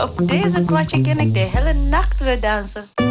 Op deze kwartje kan ik de hele nacht weer dansen.